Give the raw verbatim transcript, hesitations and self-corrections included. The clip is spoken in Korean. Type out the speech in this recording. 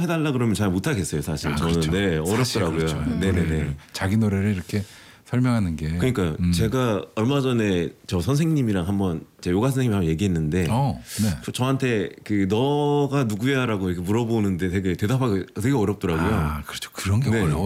설명해달라 그러면 잘 못하겠어요 사실. 아, 저는 그렇죠. 네, 어렵더라고요. 그렇죠. 네네네. 노래를, 자기 노래를 이렇게 설명하는 게. 그러니까 음. 제가 얼마 전에 저 선생님이랑 한번 제 요가 선생님이랑 얘기했는데 어, 네. 저- 저한테 그 너가 누구야라고 이렇게 물어보는데 되게 대답하기 되게 어렵더라고요. 아, 그렇죠. 그런 게 네. 어려워.